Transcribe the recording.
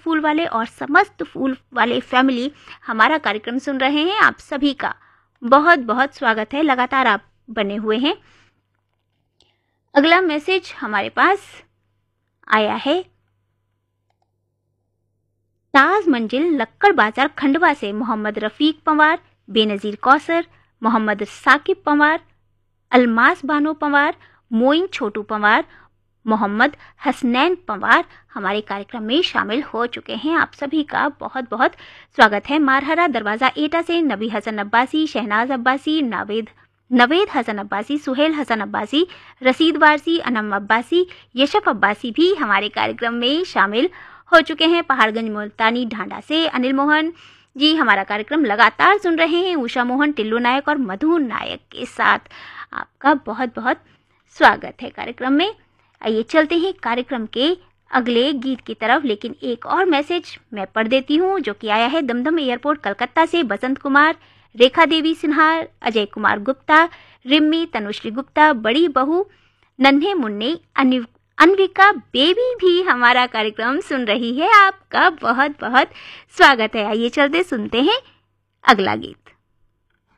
फूल वाले और समस्त फूल वाले फैमिली हमारा कार्यक्रम सुन रहे हैं, आप सभी का बहुत बहुत स्वागत है। लगातार आप बने हुए हैं। अगला मैसेज हमारे पास आया है ताज मंजिल लक्कड़ बाजार खंडवा से मोहम्मद रफीक पंवार, बेनजीर कौसर, मोहम्मद साकिब पंवार, अलमास बानो पंवार, मोइन छोटू पंवार, मोहम्मद हसनैन पंवार हमारे कार्यक्रम में शामिल हो चुके हैं। आप सभी का बहुत बहुत स्वागत है। मारहरा दरवाजा एटा से नबी हसन अब्बासी, शहनाज अब्बासी, नवेद हसन अब्बासी, सुहेल हसन अब्बासी, रसीद वारसी, अनम अब्बासी, यशफ अब्बासी भी हमारे कार्यक्रम में शामिल हो चुके हैं। पहाड़गंज मुल्तानी ढांडा से अनिल मोहन जी हमारा कार्यक्रम लगातार सुन रहे हैं। उषा मोहन, टिल्लू नायक और मधु नायक के साथ आपका बहुत बहुत स्वागत है कार्यक्रम में। आइए चलते हैं कार्यक्रम के अगले गीत की तरफ, लेकिन एक और मैसेज मैं पढ़ देती हूँ जो कि आया है दमदम एयरपोर्ट कलकत्ता से बसंत कुमार, रेखा देवी सिन्हा, अजय कुमार गुप्ता, रिम्मी, तनुश्री गुप्ता, बड़ी बहू, नन्हे मुन्ने, अन्विका बेबी भी हमारा कार्यक्रम सुन रही है। आपका बहुत बहुत स्वागत है। आइए चलते सुनते हैं अगला गीत।